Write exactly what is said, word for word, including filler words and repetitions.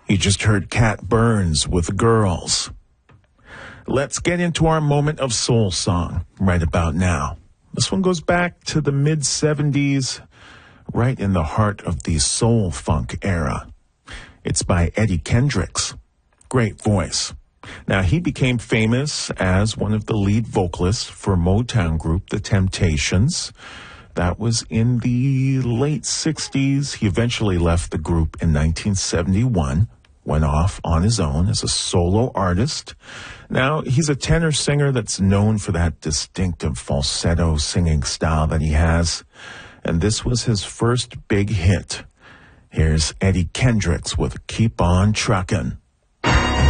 You just heard Cat Burns with Girls. Let's get into our moment of soul song right about now. This one goes back to the mid-seventies, right in the heart of the soul funk era. It's by Eddie Kendricks. Great voice. Now, he became famous as one of the lead vocalists for Motown group The Temptations. That was in the late sixties. He eventually left the group in nineteen seventy-one, went off on his own as a solo artist. Now, he's a tenor singer that's known for that distinctive falsetto singing style that he has. And this was his first big hit. Here's Eddie Kendricks with Keep On Truckin'.